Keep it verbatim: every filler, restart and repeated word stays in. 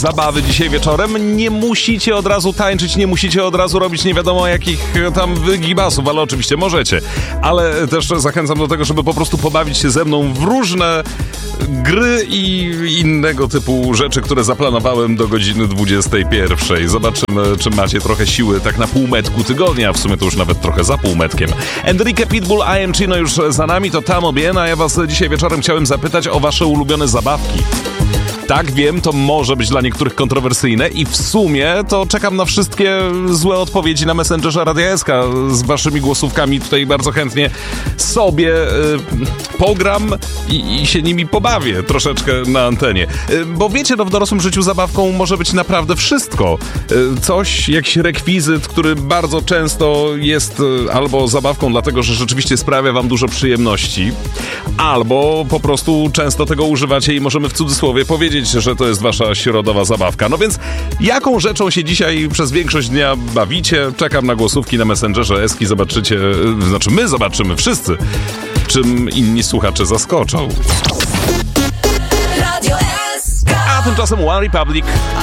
Zabawy dzisiaj wieczorem. Nie musicie od razu tańczyć, nie musicie od razu robić nie wiadomo jakich tam wygibasów, ale oczywiście możecie. Ale też zachęcam do tego, żeby po prostu pobawić się ze mną w różne gry i innego typu rzeczy, które zaplanowałem do godziny dwudziestej pierwszej. Zobaczymy, czy macie trochę siły tak na półmetku tygodnia, a w sumie to już nawet trochę za półmetkiem. Enrique Pitbull, I Am Chino już za nami, to Tamo Bien, a ja was dzisiaj wieczorem chciałem zapytać o wasze ulubione zabawki. Tak, wiem, to może być dla niektórych kontrowersyjne i w sumie to czekam na wszystkie złe odpowiedzi na Messengerze Radia S K z waszymi głosówkami. Tutaj bardzo chętnie sobie y, pogram i, i się nimi pobawię troszeczkę na antenie. Y, bo wiecie, no w dorosłym życiu zabawką może być naprawdę wszystko. Y, coś, jakiś rekwizyt, który bardzo często jest y, albo zabawką dlatego, że rzeczywiście sprawia wam dużo przyjemności, albo po prostu często tego używacie i możemy w cudzysłowie powiedzieć, że to jest wasza środowa zabawka. No więc jaką rzeczą się dzisiaj przez większość dnia bawicie? Czekam na głosówki na Messengerze Eski. Zobaczycie, znaczy my zobaczymy wszyscy, czym inni słuchacze zaskoczą. A tymczasem One Republic.